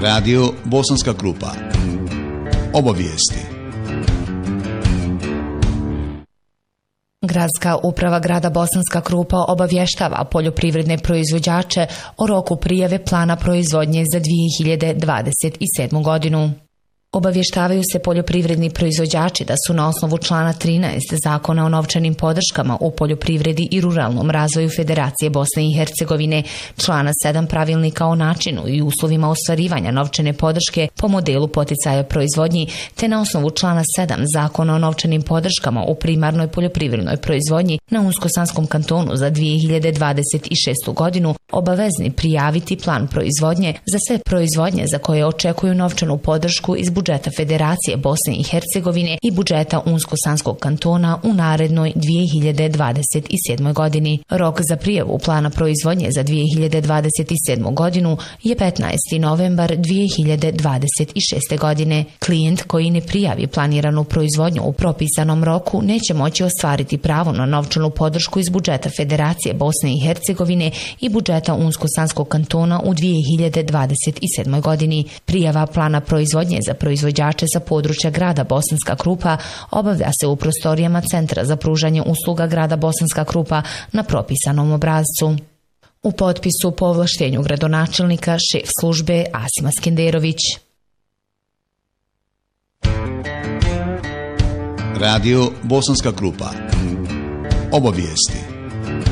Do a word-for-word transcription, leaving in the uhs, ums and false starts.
Radio Bosanska Krupa. Obavijesti. Gradska uprava grada Bosanska Krupa obavještava poljoprivredne proizvođače o roku prijave plana proizvodnje za dvije hiljade dvadeset sedmu. godinu. Obavještavaju se poljoprivredni proizvođači da su na osnovu člana trinaest Zakona o novčanim podrškama u poljoprivredi i ruralnom razvoju Federacije Bosne i Hercegovine, člana sedam Pravilnika o načinu i uslovima ostvarivanja novčane podrške po modelu poticaja proizvodnji, te na osnovu člana sedam Zakona o novčanim podrškama u primarnoj poljoprivrednoj proizvodnji na Unsko-Sanskom kantonu za dvije hiljade dvadeset šestu. godinu obavezni prijaviti plan proizvodnje za sve proizvodnje za koje očekuju novčanu podršku iz budžeta Federacije Bosne i Hercegovine i budžeta Unsko-Sanskog kantona u narednoj dvije hiljade dvadeset sedmoj. godini. Rok za prijavu plana proizvodnje za dvije hiljade dvadeset sedmu. godinu je petnaesti novembar dvije hiljade dvadeset šeste. godine. Klijent koji ne prijavi planiranu proizvodnju u propisanom roku neće moći ostvariti pravo na novčanu podršku iz budžeta Federacije Bosne i Hercegovine i budžeta Unsko-Sanskog kantona u dvije hiljade dvadeset sedmoj. godini. Prijava plana proizvodnje za proizvođače sa područja grada Bosanska Krupa obavlja se u prostorijama Centra za pružanje usluga grada Bosanska Krupa na propisanom obrascu. U potpisu po ovlaštenju gradonačelnika šef službe Asima Skenderović. Radio Bosanska Krupa. Obavijesti.